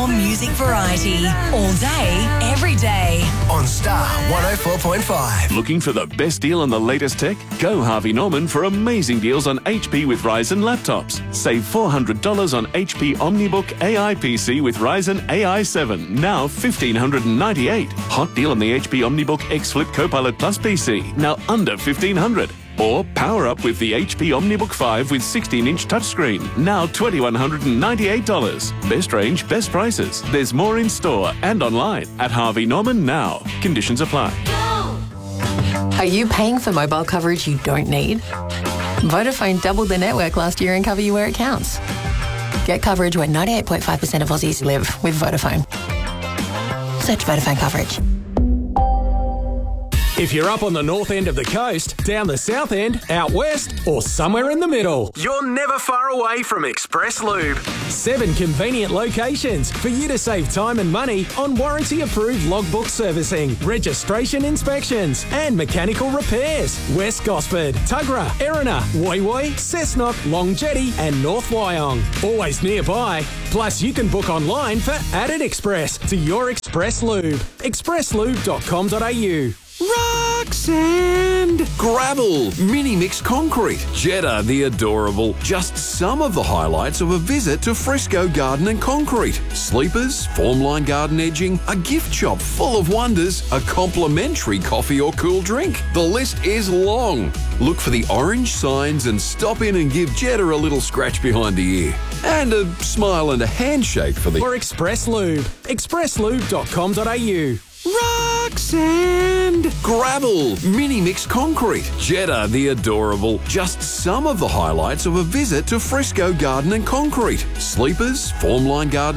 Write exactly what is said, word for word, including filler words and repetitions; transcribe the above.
Your music variety. All day, every day. On Star one oh four point five. Looking for the best deal on the latest tech? Go Harvey Norman for amazing deals on H P with Ryzen laptops. Save four hundred dollars on H P OmniBook A I P C with Ryzen A I seven, now one thousand five hundred ninety-eight dollars. Hot deal on the H P OmniBook X Flip Copilot Plus P C, now under fifteen hundred dollars. Or power up with the H P OmniBook five with sixteen inch touchscreen, now two thousand one hundred ninety-eight dollars. Best range, best prices. There's more in store and online at Harvey Norman now. Conditions apply. Are you paying for mobile coverage you don't need? Vodafone doubled their network last year and cover you where it counts. Get coverage where ninety-eight point five percent of Aussies live with Vodafone. Search Vodafone coverage. If you're up on the north end of the coast, down the south end, out west, or somewhere in the middle, you're never far away from Express Lube. Seven convenient locations for you to save time and money on warranty-approved logbook servicing, registration inspections, and mechanical repairs. West Gosford, Tuggerah, Erina, Woy Woy, Cessnock, Long Jetty, and North Wyong. Always nearby. Plus, you can book online for Added Express to your Express Lube. express lube dot com dot a u. Rock sand, gravel, mini mix concrete, Jetta the adorable. Just some of the highlights of a visit to Frisco Garden and Concrete. Sleepers, formline garden edging, a gift shop full of wonders, a complimentary coffee or cool drink. The list is long. Look for the orange signs and stop in and give Jetta a little scratch behind the ear. And a smile and a handshake for the... For Express Lube, express lube dot com dot a u. Rock sand, gravel, mini mix concrete, Jetta the adorable. Just some of the highlights of a visit to Frisco Garden and Concrete. Sleepers, formline garden